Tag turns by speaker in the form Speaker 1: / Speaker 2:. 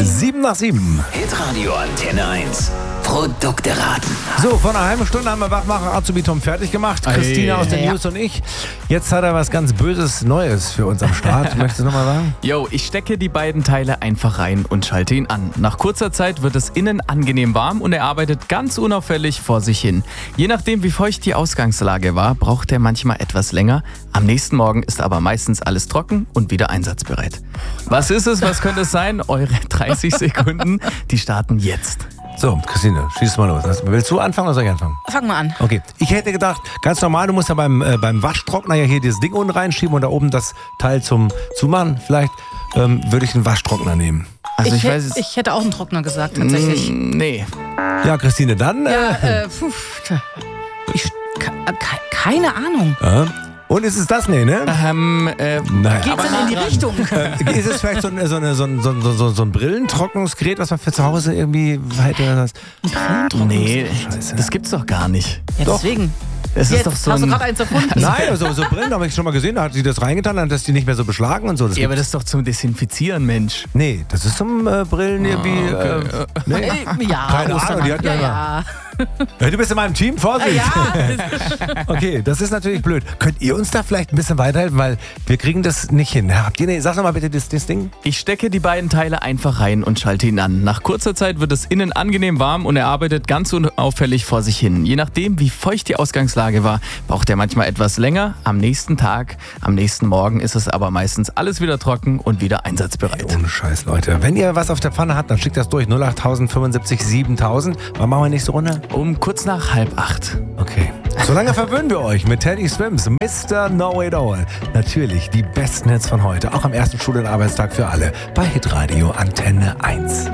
Speaker 1: 7:07.
Speaker 2: Hitradio Antenne 1. Produkte raten.
Speaker 1: So, vor einer halben Stunde haben wir Wachmacher Azubi Tom fertig gemacht. Christina aus den News und ich. Jetzt hat er was ganz Böses Neues für uns am Start. Möchtest du nochmal sagen?
Speaker 3: Yo, ich stecke die beiden Teile einfach rein und schalte ihn an. Nach kurzer Zeit wird es innen angenehm warm und er arbeitet ganz unauffällig vor sich hin. Je nachdem, wie feucht die Ausgangslage war, braucht er manchmal etwas länger. Am nächsten Morgen ist aber meistens alles trocken und wieder einsatzbereit. Was ist es? Was könnte es sein? Eure 30 Sekunden, die starten jetzt.
Speaker 1: So, Christine, schieß mal los. Willst du anfangen oder soll ich anfangen?
Speaker 4: Fang mal an.
Speaker 1: Okay, ich hätte gedacht, ganz normal, du musst ja beim Waschtrockner ja hier dieses Ding unten reinschieben und da oben das Teil zum Zumachen. Vielleicht würde ich einen Waschtrockner nehmen.
Speaker 3: Also
Speaker 4: Ich
Speaker 3: weiß es.
Speaker 4: hätte auch einen Trockner gesagt, tatsächlich.
Speaker 3: Nee.
Speaker 1: Ja, Christine, dann...
Speaker 4: Keine Ahnung.
Speaker 1: Und ist es das? Nee, ne?
Speaker 3: Nein.
Speaker 4: Geht's denn in die Richtung?
Speaker 1: Ist es vielleicht so ein Brillentrocknungsgerät, was man für zu Hause irgendwie weiter...
Speaker 3: Nee,
Speaker 1: Scheiße.
Speaker 3: das gibt's doch gar nicht.
Speaker 4: Ja, deswegen.
Speaker 3: Es ist
Speaker 4: Jetzt
Speaker 3: doch so
Speaker 4: hast du
Speaker 3: ein...
Speaker 4: gerade eins erfunden.
Speaker 1: Nein, also so Brillen habe ich schon mal gesehen, da hat sie das reingetan, dann dass die nicht mehr so beschlagen und so. Das
Speaker 3: Ja, aber das ist doch zum Desinfizieren, Mensch.
Speaker 1: nee, das ist zum Brillen irgendwie... nee.
Speaker 4: Ja,
Speaker 1: Keine
Speaker 4: Ostermann.
Speaker 1: Ahnung, die hat ja
Speaker 4: ja.
Speaker 1: Ja, du bist in meinem Team, Vorsicht!
Speaker 4: Ja.
Speaker 1: Okay, das ist natürlich blöd. Könnt ihr uns da vielleicht ein bisschen weiterhelfen, weil wir kriegen das nicht hin. Habt ihr, sag doch mal bitte das Ding.
Speaker 3: Ich stecke die beiden Teile einfach rein und schalte ihn an. Nach kurzer Zeit wird es innen angenehm warm und er arbeitet ganz unauffällig vor sich hin. Je nachdem, wie feucht die Ausgangslage war, braucht er manchmal etwas länger. Am nächsten Morgen ist es aber meistens alles wieder trocken und wieder einsatzbereit.
Speaker 1: Ohne Scheiß, Leute. Wenn ihr was auf der Pfanne habt, dann schickt das durch. 08000 75 7000. Wann machen wir nächste Runde?
Speaker 3: Um kurz nach 7:30.
Speaker 1: Okay. Solange verwöhnen wir euch mit Teddy Swims, Mr. Know It All. Natürlich die besten Hits von heute, auch am ersten Schul- und Arbeitstag für alle bei Hitradio Antenne 1.